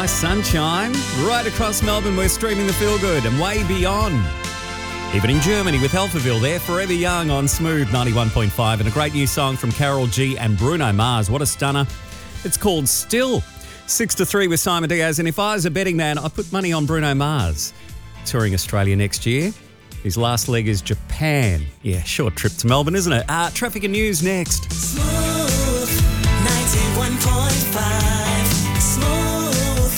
nice sunshine. Right across Melbourne, we're streaming the Feel Good and way beyond. Even in Germany with Alphaville, they're Forever Young on Smooth 91.5 and a great new song from Carol G and Bruno Mars. What a stunner. It's called Still. 6-3 with Simon Diaz. And if I was a betting man, I'd put money on Bruno Mars. Touring Australia next year. His last leg is Japan. Yeah, short trip to Melbourne, isn't it? Traffic and news next. Smooth 91.5. Smooth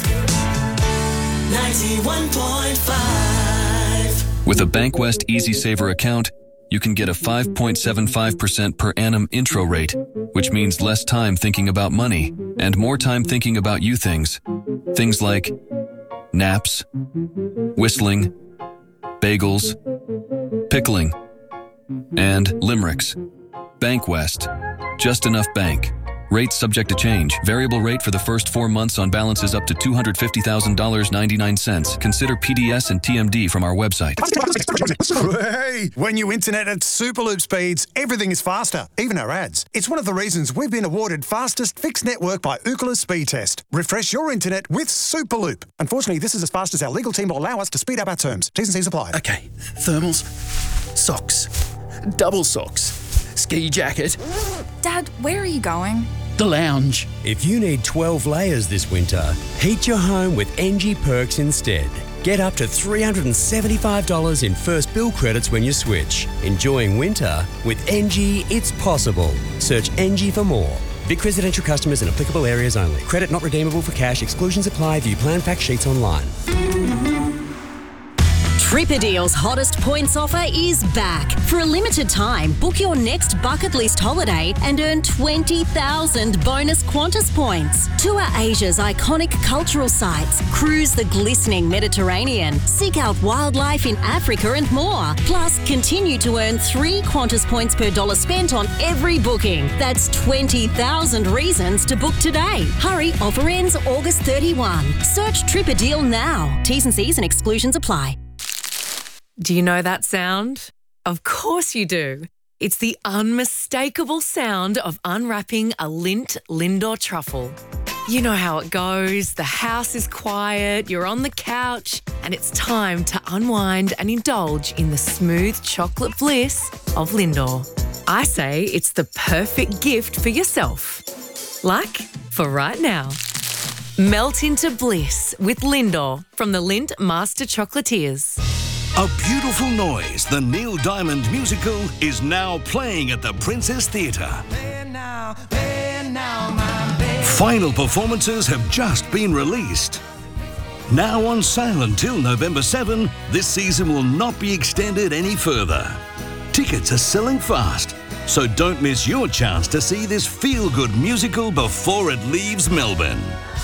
91.5. With a BankWest Easy Saver account, you can get a 5.75% per annum intro rate, which means less time thinking about money and more time thinking about you things. Things like naps, whistling, bagels, pickling, and limericks. BankWest. Just enough bank. Rates subject to change. Variable rate for the first 4 months on balances up to $250,000.99. Consider PDS and TMD from our website. Hey, when you internet at Superloop speeds, everything is faster, even our ads. It's one of the reasons we've been awarded fastest fixed network by Ookla Speed Test. Refresh your internet with Superloop. Unfortunately, this is as fast as our legal team will allow us to speed up our terms. T's and C's apply. Okay, thermals, socks, double socks, ski jacket. Dad, where are you going? The lounge. If you need 12 layers this winter, heat your home with NG Perks instead. Get up to $375 in first bill credits when you switch. Enjoying winter with NG, it's possible. Search NG for more. Vic residential customers in applicable areas only. Credit not redeemable for cash. Exclusions apply. View plan fact sheets online. Tripadeal's hottest points offer is back. For a limited time, book your next bucket list holiday and earn 20,000 bonus Qantas points. Tour Asia's iconic cultural sites, cruise the glistening Mediterranean, seek out wildlife in Africa and more. Plus, continue to earn 3 Qantas points per dollar spent on every booking. That's 20,000 reasons to book today. Hurry, offer ends August 31. Search Tripadeal now. T's and C's and exclusions apply. Do you know that sound? Of course you do. It's the unmistakable sound of unwrapping a Lindt Lindor truffle. You know how it goes. The house is quiet, you're on the couch, and it's time to unwind and indulge in the smooth chocolate bliss of Lindor. I say it's the perfect gift for yourself. Like for right now. Melt into bliss with Lindor from the Lindt Master Chocolatiers. A Beautiful Noise, the Neil Diamond musical, is now playing at the Princess Theatre. Final performances have just been released. Now on sale until November 7, this season will not be extended any further. Tickets are selling fast, so don't miss your chance to see this feel-good musical before it leaves Melbourne.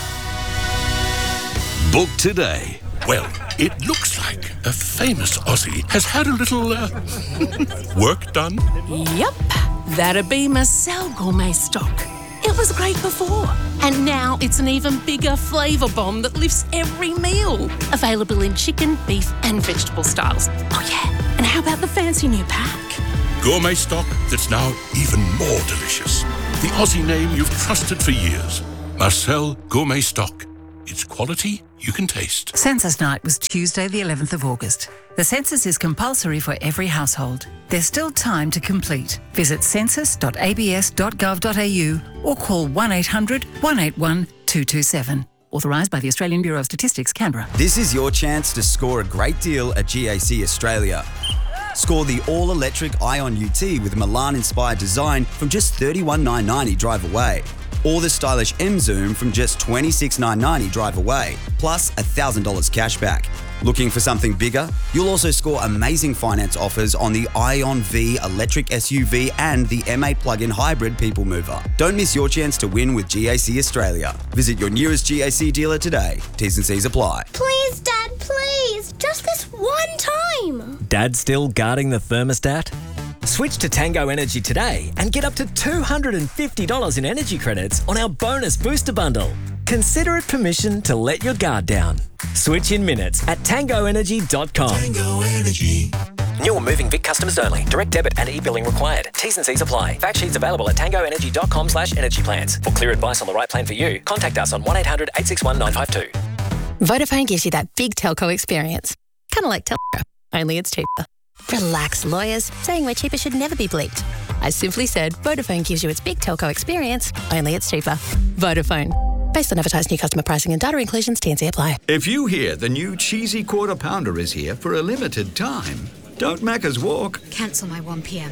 Book today. Well, it looks like a famous Aussie has had a little work done. Yep, that'd be Marcel Gourmet Stock. It was great before, and now it's an even bigger flavour bomb that lifts every meal. Available in chicken, beef and vegetable styles. Oh yeah, and how about the fancy new pack? Gourmet Stock that's now even more delicious. The Aussie name you've trusted for years. Marcel Gourmet Stock. It's quality you can taste. Census night was Tuesday, the 11th of August. The census is compulsory for every household. There's still time to complete. Visit census.abs.gov.au or call 1800 181 227. Authorised by the Australian Bureau of Statistics, Canberra. This is your chance to score a great deal at GAC Australia. Score the all-electric Ion UT with Milan-inspired design from just $31,990 drive away. Or the stylish M-Zoom from just $26,990 drive away, plus $1,000 cash back. Looking for something bigger? You'll also score amazing finance offers on the Ion V electric SUV and the M8 plug-in hybrid people mover. Don't miss your chance to win with GAC Australia. Visit your nearest GAC dealer today. T's and C's apply. Please, Dad, please. Just this one time. Dad still guarding the thermostat? Switch to Tango Energy today and get up to $250 in energy credits on our bonus booster bundle. Consider it permission to let your guard down. Switch in minutes at tangoenergy.com. Tango Energy. New or moving Vic customers only. Direct debit and e-billing required. T's and C's apply. Fact sheets available at tangoenergy.com/energy plans. For clear advice on the right plan for you, contact us on 1800 861 952. Vodafone gives you that big telco experience. Kind of like Telstra, only it's cheaper. Relax, lawyers. Saying we're cheaper should never be bleeped. I simply said Vodafone gives you its big telco experience, only it's cheaper. Vodafone. Based on advertised new customer pricing and data inclusions, T&C apply. If you hear the new cheesy quarter pounder is here for a limited time, don't Macca's walk. Cancel my 1pm.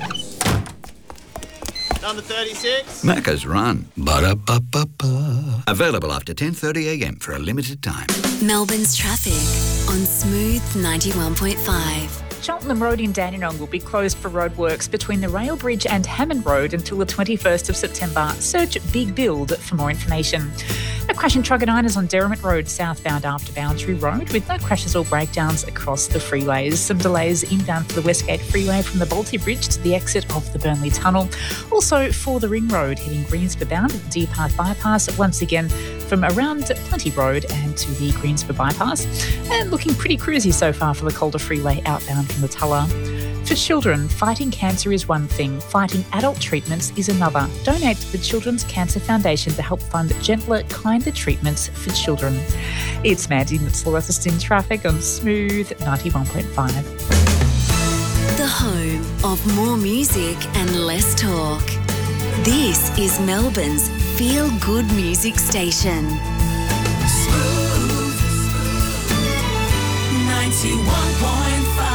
Number 36. Macca's run. Ba-da-ba-ba-ba. Available after 10:30am for a limited time. Melbourne's traffic on Smooth 91.5. Cheltenham Road in Dandenong will be closed for roadworks between the Rail Bridge and Hammond Road until the 21st of September. Search Big Build for more information. A crash in Truganina on Derrimut Road, southbound after Boundary Road, with no crashes or breakdowns across the freeways. Some delays inbound for the Westgate Freeway from the Balti Bridge to the exit of the Burnley Tunnel. Also for the Ring Road, heading Greensborough bound at the Deer Park Bypass, once again from around Plenty Road and to the Greensborough Bypass. And looking pretty cruisy so far for the Calder Freeway outbound from the Tulla. For children, fighting cancer is one thing, fighting adult treatments is another. Donate to the Children's Cancer Foundation to help fund gentler, kinder treatments for children. It's Mandy Mitchell-Weston in traffic on Smooth 91.5. The home of more music and less talk. This is Melbourne's feel-good music station. Smooth 91.5.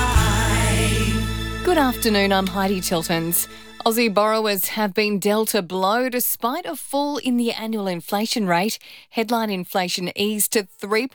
Good afternoon, I'm Heidi Tiltons. Aussie borrowers have been dealt a blow despite a fall in the annual inflation rate. Headline inflation eased to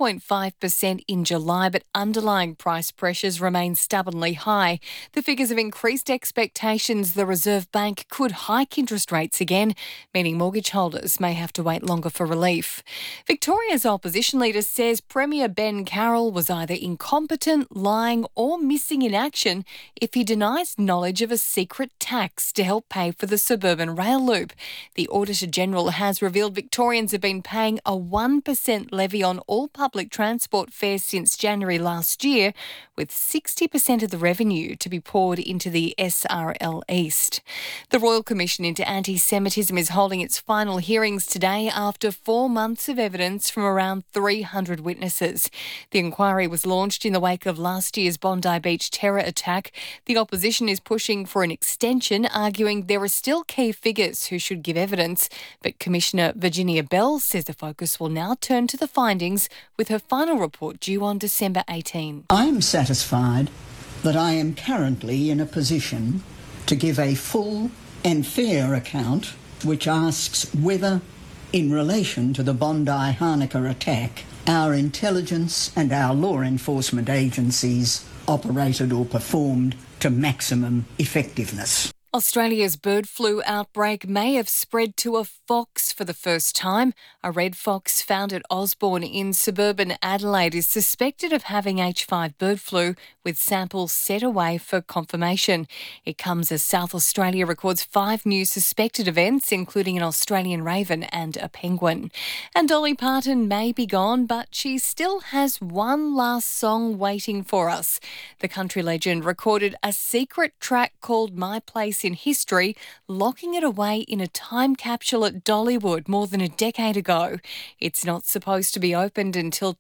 3.5% in July, but underlying price pressures remain stubbornly high. The figures have increased expectations the Reserve Bank could hike interest rates again, meaning mortgage holders may have to wait longer for relief. Victoria's opposition leader says Premier Ben Carroll was either incompetent, lying or missing in action if he denies knowledge of a secret tax to help pay for the suburban rail loop. The Auditor-General has revealed Victorians have been paying a 1% levy on all public transport fares since January last year, with 60% of the revenue to be poured into the SRL East. The Royal Commission into Anti-Semitism is holding its final hearings today after 4 months of evidence from around 300 witnesses. The inquiry was launched in the wake of last year's Bondi Beach terror attack. The opposition is pushing for an extension, arguing there are still key figures who should give evidence, but Commissioner Virginia Bell says the focus will now turn to the findings, with her final report due on December 18. I'm satisfied that I am currently in a position to give a full and fair account which asks whether, in relation to the Bondi Hanukkah attack, our intelligence and our law enforcement agencies operated or performed to maximum effectiveness. Australia's bird flu outbreak may have spread to a fox for the first time. A red fox found at Osborne in suburban Adelaide is suspected of having H5 bird flu, with samples set away for confirmation. It comes as South Australia records 5 new suspected events, including an Australian raven and a penguin. And Dolly Parton may be gone, but she still has one last song waiting for us. The country legend recorded a secret track called My Place in History, locking it away in a time capsule at Dollywood more than a decade ago. It's not supposed to be opened until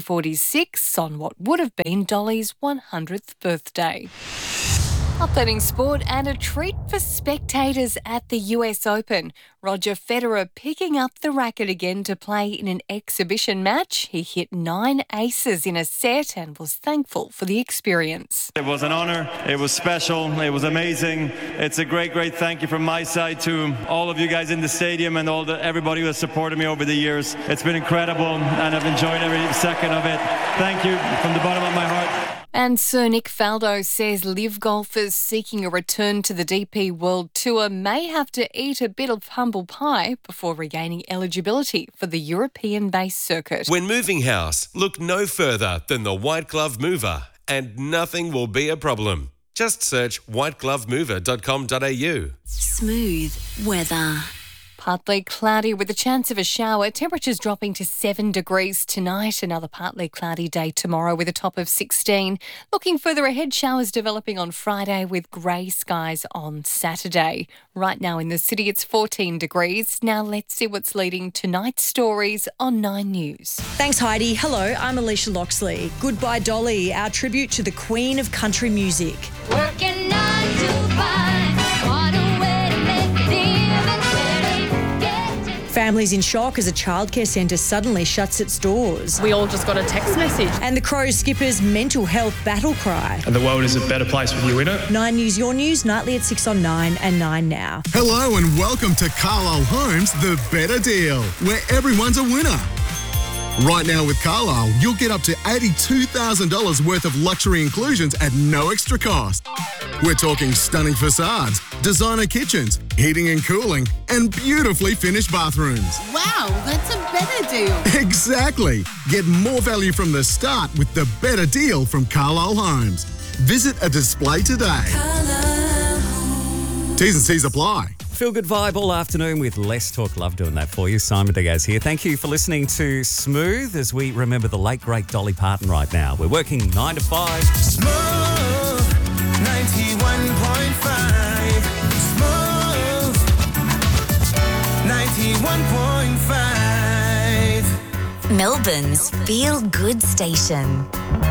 2046, on what would have been Dolly's 100th birthday. Updating sport and a treat for spectators at the US Open. Roger Federer picking up the racket again to play in an exhibition match. He hit 9 aces in a set and was thankful for the experience. It was an honour, it was special, it was amazing. It's a great thank you from my side to all of you guys in the stadium and everybody who has supported me over the years. It's been incredible and I've enjoyed every second of it. Thank you from the bottom of my heart. And Sir Nick Faldo says live golfers seeking a return to the DP World Tour may have to eat a bit of humble pie before regaining eligibility for the European-based circuit. When moving house, look no further than the White Glove Mover, and nothing will be a problem. Just search whiteglovemover.com.au. Smooth weather. Partly cloudy with a chance of a shower. Temperatures dropping to 7 degrees tonight. Another partly cloudy day tomorrow with a top of 16. Looking further ahead, showers developing on Friday with grey skies on Saturday. Right now in the city, it's 14 degrees. Now let's see what's leading tonight's stories on 9 News. Thanks, Heidi. Hello, I'm Alicia Loxley. Goodbye, Dolly, our tribute to the Queen of Country Music. Working 9 to 5. What a way to make a difference. Families in shock as a childcare centre suddenly shuts its doors. We all just got a text message. And the Crows skippers' mental health battle cry. And the world is a better place with you in it. 9 News, your news, nightly at 6 on 9 and 9 now. Hello and welcome to Carlisle Homes, the better deal, where everyone's a winner. Right now with Carlisle, you'll get up to $82,000 worth of luxury inclusions at no extra cost. We're talking stunning facades, designer kitchens, heating and cooling, and beautifully finished bathrooms. Wow, that's a better deal. Exactly. Get more value from the start with the better deal from Carlisle Homes. Visit a display today. T's and C's apply. Feel good vibe all afternoon with Less Talk. Love doing that for you. Simon Diaz here. Thank you for listening to Smooth as we remember the late, great Dolly Parton right now. We're working 9 to 5. Smooth 91.5. Smooth 91.5. Melbourne's Feel Good Station.